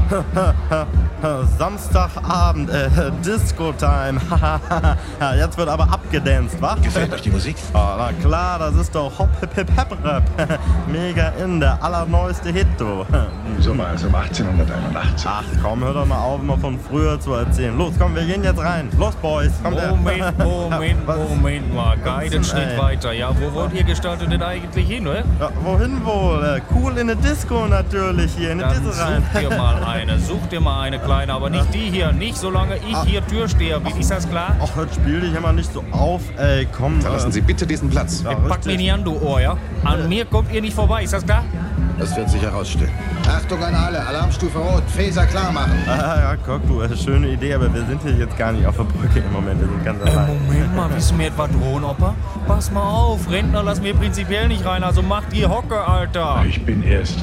Samstagabend, Disco-Time. Jetzt wird aber abgedanced, wa? Gefällt euch die Musik? Oh, na klar, das ist doch Hop-Hip-Hip-Hip-Rap. Mega in, der allerneueste Hit, du. So mal als um 1881. Ach komm, hör doch mal auf, immer von früher zu erzählen. Los, komm, wir gehen jetzt rein. Los, Boys. Kommt Moment mal. Einen Schritt weiter. Ja, wo wollt ihr gestaltet denn eigentlich hin, ne? Ja, wohin wohl? Cool in eine Disco natürlich hier, in eine Dann Disco rein. such dir mal eine kleine, aber nicht die hier, nicht solange ich hier Türsteher bin, ist das klar? Ach, jetzt spiel dich immer nicht so auf, ey, komm. Verlassen Sie bitte diesen Platz. Ja, Pack mich nicht an, du Ohr, ja? An mir kommt ihr nicht vorbei, ist das klar? Das wird sich herausstellen. Achtung an alle, Alarmstufe Rot, Phaser klar machen. Ja, guck du, schöne Idee, aber wir sind hier jetzt gar nicht auf der Brücke im Moment, wir sind ganz allein. Moment mal, willst du mir etwa drohen, Opa? Pass mal auf, Rentner lassen wir prinzipiell nicht rein, also mach die Hocke, Alter. Ich bin erst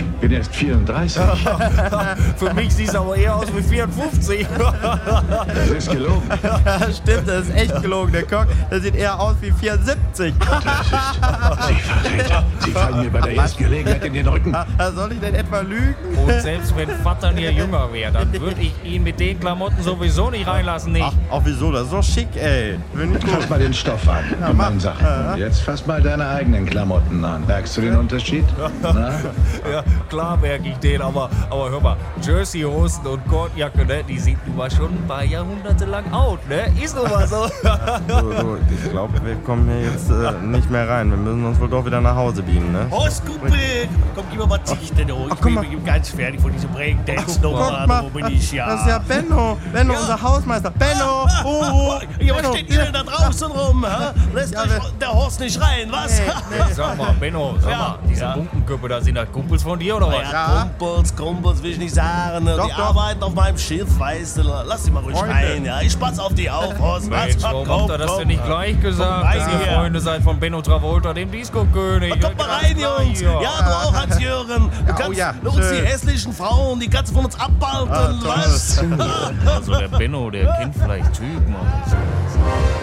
34. Für mich siehst du aber eher aus wie 54. Das ist gelogen. Ja, stimmt, das ist echt gelogen, der Koch, der sieht eher aus wie 74. Sie Verräter. Sie fallen mir bei der ersten Gelegenheit in den Rücken. Soll ich denn etwa lügen? Und selbst wenn Vater ihr jünger wäre, dann würde ich ihn mit den Klamotten sowieso nicht reinlassen, nicht? Ach, wieso, das ist doch schick, ey. Fass mal den Stoff an. Gemein Sache. Und jetzt fass mal deine eigenen Klamotten an. Merkst du den Unterschied? Na? Ja, klar merke ich den, aber hör mal, Jersey-Hosen und Kordjacke, ne, die sind nun mal schon ein paar Jahrhunderte lang out, ne? Ist nun mal so. Du, ich glaube, wir kommen hier jetzt nicht mehr rein. Wir müssen uns wohl doch wieder nach Hause beamen, ne? Horst, Kumpel! Komm, gib mir mal Zichte, du. Ich bin ganz fertig von diesem Breakdance-Nummer. Wo bin ich ja? Das ist ja Benno. Benno, unser Hausmeister. Benno! Ja, was steht ihr denn da draußen rum? Hä? Lässt euch der Horst nicht rein, was? Sag mal, Benno, diese Bunkenköpfe, da sind das Kumpels von dir, oder was? Ja, Kumpels will ich nicht sagen. Die arbeiten auf meinem Schiff, weißt du. Lass sie mal ruhig rein, ja. Ich pass auf die auf, Horst. Mensch, warum habt ihr das denn nicht gleich gesagt, dass ihr Freunde seid von Benno Travolta, dem Disco-König? Kommt mal rein, Jungs. Ja, du auch, Hans-Jürgen. Du kannst uns die hässlichen Frauen, die kannst du von uns abhalten, was? Also der Benno, der kennt vielleicht Typen.